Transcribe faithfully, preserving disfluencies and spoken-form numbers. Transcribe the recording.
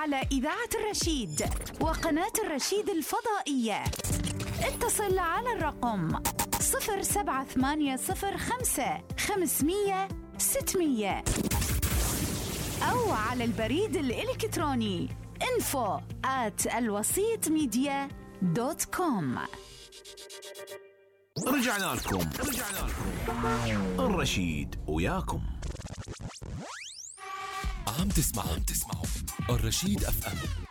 على إذاعة الرشيد وقناة الرشيد الفضائية. اتصل على الرقم صفر سبعة ثمانية صفر خمسة خمسمية ستمية أو على البريد الإلكتروني info at الوسيط ميديا دوت كوم. رجعنا لكم رجعنا لكم الرشيد وياكم. عم تسمعوا عم تسمعوا الرشيد اف ام